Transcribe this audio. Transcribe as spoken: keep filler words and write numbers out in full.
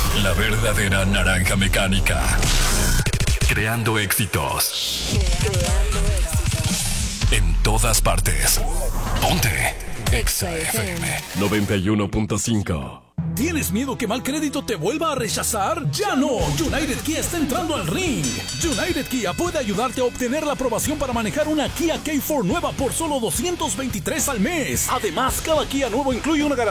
La verdadera naranja mecánica. Creando éxitos. Creando éxitos. En todas partes. Ponte Exa F M noventa y uno punto cinco. ¿Tienes miedo que mal crédito te vuelva a rechazar? ¡Ya no! United Kia está entrando al ring. United Kia puede ayudarte a obtener la aprobación para manejar una Kia K cuatro nueva por solo doscientos veintitrés al mes. Además, cada Kia nuevo incluye una garantía